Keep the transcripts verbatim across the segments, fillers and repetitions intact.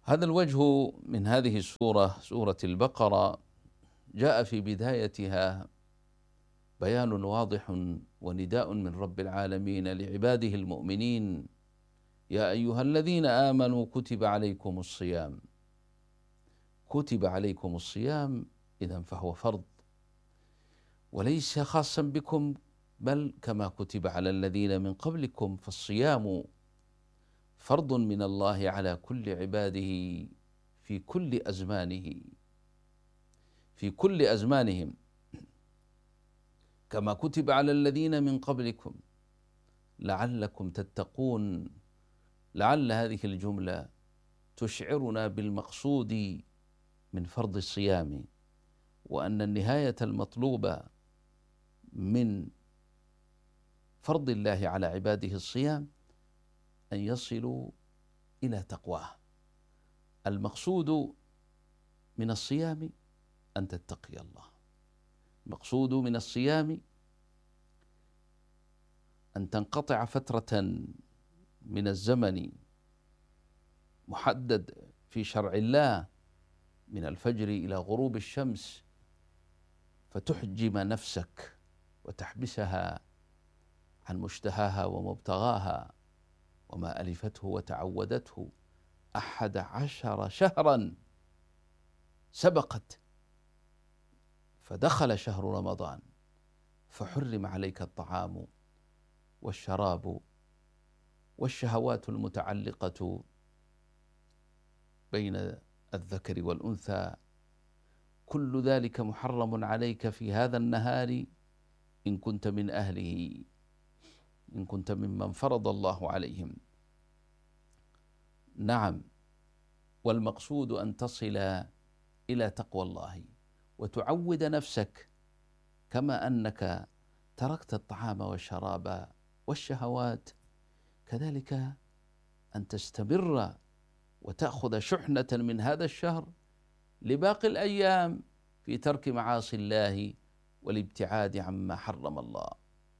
هذا الوجه من هذه السورة، سورة البقرة، جاء في بدايتها بيان واضح ونداء من رب العالمين لعباده المؤمنين: يا أيها الذين آمنوا كتب عليكم الصيام. كتب عليكم الصيام، إذن فهو فرض وليس خاصا بكم، بل كما كتب على الذين من قبلكم، فالصيام فرض من الله على كل عباده في كل أزمانه في كل أزمانهم، كما كتب على الذين من قبلكم لعلكم تتقون. لعل هذه الجملة تشعرنا بالمقصود من فرض الصيام، وأن النهاية المطلوبة من فرض الله على عباده الصيام أن يصلوا إلى تقواه. المقصود من الصيام أن تتقي الله، المقصود من الصيام أن تنقطع فترة من الزمن محدد في شرع الله من الفجر إلى غروب الشمس، فتحجم نفسك وتحبسها عن مشتهاها ومبتغاها وما ألفته وتعودته. أحد عشر شهرا سبقت، فدخل شهر رمضان فحرم عليك الطعام والشراب والشهوات المتعلقة بين الذكر والأنثى، كل ذلك محرم عليك في هذا النهار إن كنت من أهله، إن كنت ممن فرض الله عليهم. نعم، والمقصود أن تصل إلى تقوى الله وتعود نفسك، كما أنك تركت الطعام والشراب والشهوات، كذلك أن تستمر وتأخذ شحنة من هذا الشهر لباقي الأيام في ترك معاصي الله والابتعاد عما حرم الله.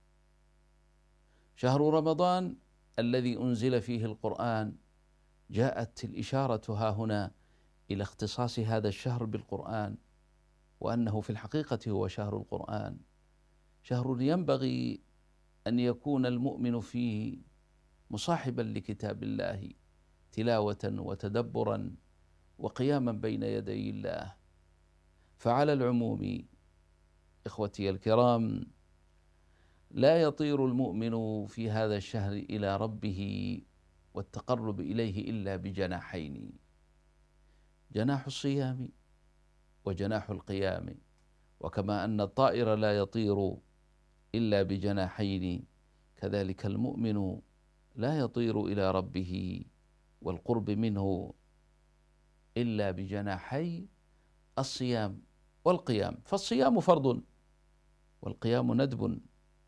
شهر رمضان الذي أنزل فيه القرآن، جاءت الإشارة ها هنا إلى اختصاص هذا الشهر بالقرآن، وأنه في الحقيقة هو شهر القرآن، شهر ينبغي أن يكون المؤمن فيه مصاحبا لكتاب الله تلاوة وتدبرا وقياما بين يدي الله. فعلى العموم إخوتي الكرام، لا يطير المؤمن في هذا الشهر إلى ربه والتقرب إليه إلا بجناحين: جناح الصيام وجناح القيام. وكما أن الطائر لا يطير إلا بجناحين، كذلك المؤمن لا يطير إلى ربه والقرب منه إلا بجناحي الصيام والقيام. فالصيام فرض والقيام ندب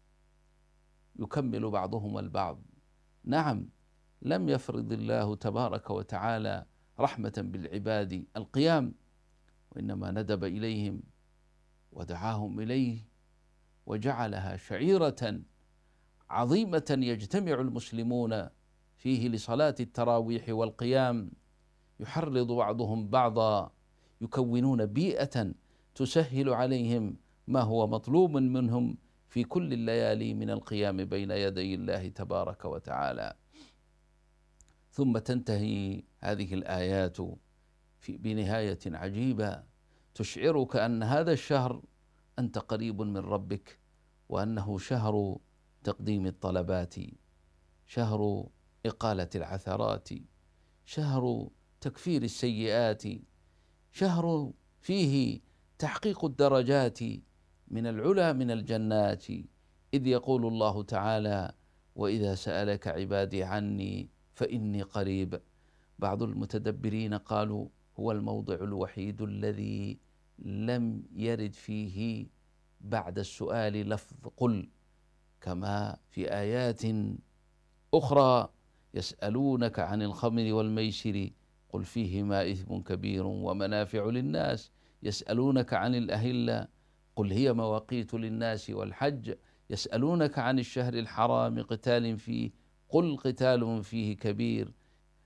يكمل بعضهما البعض. نعم، لم يفرض الله تبارك وتعالى رحمة بالعباد القيام، وإنما ندب إليهم ودعاهم إليه وجعلها شعيرة عظيمة يجتمع المسلمون فيه لصلاة التراويح والقيام، يحرض بعضهم بعضا، يكونون بيئة تسهل عليهم ما هو مطلوب منهم في كل الليالي من القيام بين يدي الله تبارك وتعالى. ثم تنتهي هذه الآيات في بنهاية عجيبة تشعرك أن هذا الشهر أنت قريب من ربك، وأنه شهر تقديم الطلبات، شهر إقالة العثرات، شهر تكفير السيئات، شهر فيه تحقيق الدرجات من العلا من الجنات، إذ يقول الله تعالى: وإذا سألك عبادي عني فإني قريب. بعض المتدبرين قالوا هو الموضع الوحيد الذي لم يرد فيه بعد السؤال لفظ قل، كما في آيات أخرى: يسألونك عن الخمر والميسر قل فيهما إثم كبير ومنافع للناس، يسألونك عن الأهلة قل هي مواقيت للناس والحج، يسألونك عن الشهر الحرام قتال فيه قل قتال فيه كبير،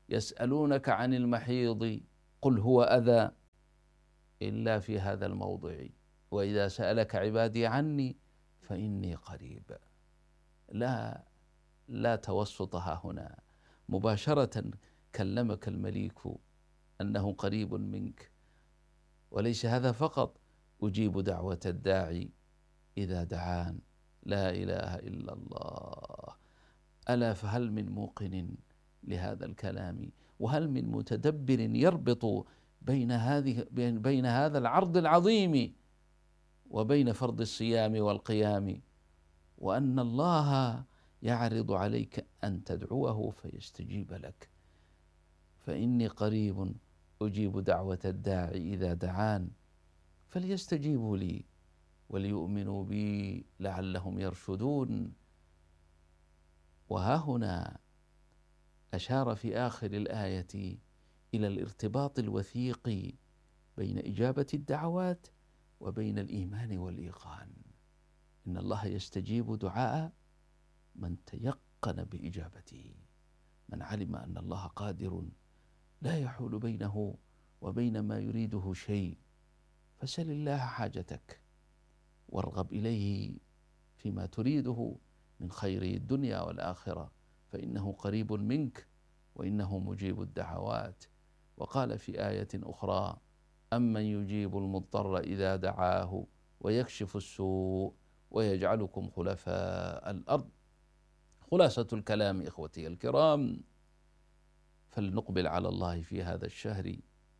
يسألونك عن المحيض قل هو أذى إلا في هذا الموضع وإذا سألك عبادي عني فإني قريب. لا لا توسط ها هنا، مباشرة كلمك المليك أنه قريب منك. وليس هذا فقط، أجيب دعوة الداعي إذا دعان. لا إله إلا الله. ألا فهل من موقن لهذا الكلام، وهل من متدبر يربط بين هذه بين هذا العرض العظيم وبين فرض الصيام والقيام، وأن الله يعرض عليك أن تدعوه فيستجيب لك. فإني قريب أجيب دعوة الداعي إذا دعان فليستجيبوا لي وليؤمنوا بي لعلهم يرشدون. وها هنا أشار في آخر الآية إلى الارتباط الوثيق بين إجابة الدعوات وبين الإيمان والإيقان. إن الله يستجيب دعاء من تيقن بإجابته، من علم أن الله قادر لا يحول بينه وبين ما يريده شيء. فسل الله حاجتك وارغب إليه فيما تريده من خير الدنيا والآخرة، فإنه قريب منك وإنه مجيب الدعوات. وقال في آية أخرى: أمن يجيب المضطر إذا دعاه ويكشف السوء ويجعلكم خلفاء الأرض. خلاصة الكلام إخوتي الكرام، فلنقبل على الله في هذا الشهر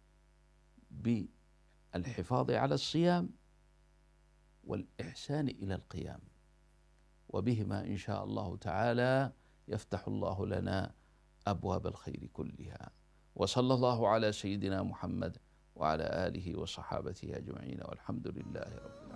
بالحفاظ على الصيام والإحسان إلى القيام، وبهما إن شاء الله تعالى يفتح الله لنا أبواب الخير كلها. وصلى الله على سيدنا محمد وعلى آله وصحابته أجمعين، والحمد لله رب العالمين.